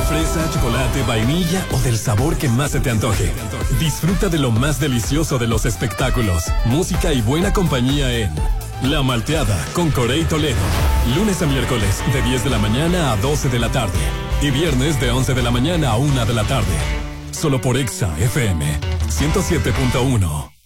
fresa, chocolate, vainilla o del sabor que más se te antoje. Disfruta de lo más delicioso de los espectáculos, música y buena compañía en La Malteada con Corey Toledo. Lunes a miércoles de 10 de la mañana a 12 de la tarde. Y viernes de 11 de la mañana a 1 de la tarde. Solo por Exa FM 107.1.